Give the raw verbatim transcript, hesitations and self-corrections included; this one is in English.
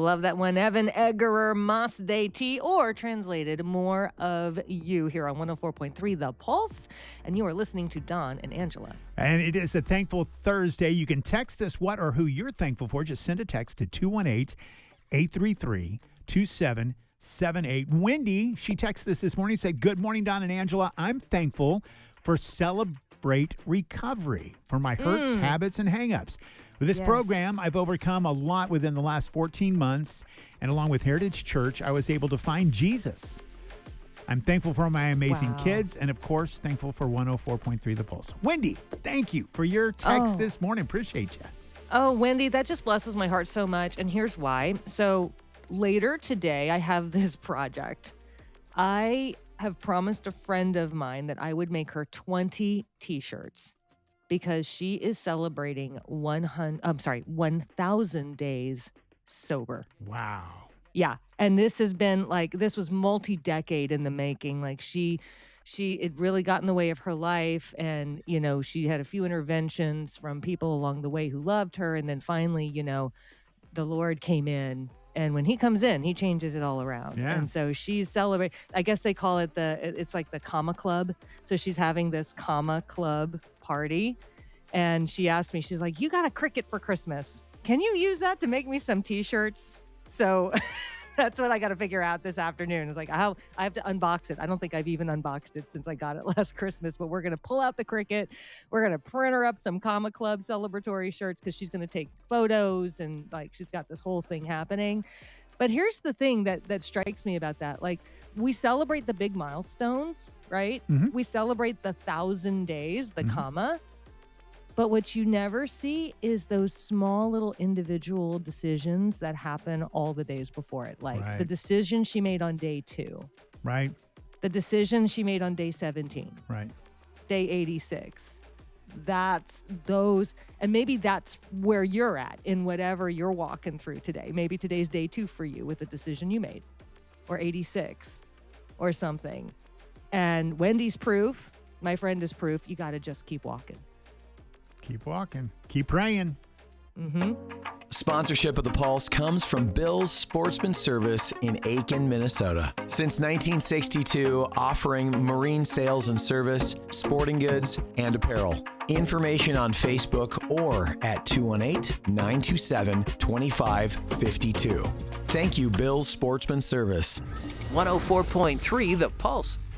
Love that one. Evan Egerer, Mas de Ti, or translated, More of You, here on one oh four point three The Pulse. And you are listening to Don and Angela. And it is a Thankful Thursday. You can text us what or who you're thankful for. Just send a text to two one eight, eight three three, two seven seven eight. Wendy, she texted us this morning, said, good morning, Don and Angela. I'm thankful for Celebrate Recovery, for my hurts, Mm. habits, and hangups. With this Yes. program, I've overcome a lot within the last fourteen months, and along with Heritage Church, I was able to find Jesus. I'm thankful for my amazing Wow. kids, and of course, thankful for one oh four point three The Pulse. Wendy, thank you for your text Oh. this morning. Appreciate you. Oh, Wendy, that just blesses my heart so much. And here's why. So later today, I have this project. I have promised a friend of mine that I would make her twenty t-shirts because she is celebrating one hundred, I'm sorry, one thousand days sober. Wow. Yeah. And this has been like, this was multi-decade in the making. Like she, she, it really got in the way of her life. And, you know, she had a few interventions from people along the way who loved her. And then finally, you know, the Lord came in. And when he comes in, he changes it all around. Yeah. And so she's celebrating, I guess they call it the, it's like the comma club. So she's having this comma club party. And she asked me, she's like, you got a Cricut for Christmas. Can you use that to make me some t-shirts? So that's what I got to figure out this afternoon. It's like, I have, I have to unbox it. I don't think I've even unboxed it since I got it last Christmas, but we're going to pull out the Cricut. We're going to print her up some Comma Club celebratory shirts because she's going to take photos and like, she's got this whole thing happening. But here's the thing that, that strikes me about that. Like we celebrate the big milestones, right? Mhm. We celebrate the thousand days, the Mhm. comma. But what you never see is those small little individual decisions that happen all the days before it. Like Right. the decision she made on day two, Right, the decision she made on day seventeen, right. day eighty-six. That's those, and maybe that's where you're at in whatever you're walking through today. Maybe today's day two for you with the decision you made, or eighty-six, or something. And Wendy's proof, my friend is proof, you got to just keep walking. Keep walking. Keep praying. Mm-hmm. Sponsorship of The Pulse comes from Bill's Sportsman Service in Aiken, Minnesota. Since nineteen sixty-two, offering marine sales and service, sporting goods, and apparel. Information on Facebook or at two one eight, nine two seven, two five five two. Thank you, Bill's Sportsman Service. one oh four point three The Pulse.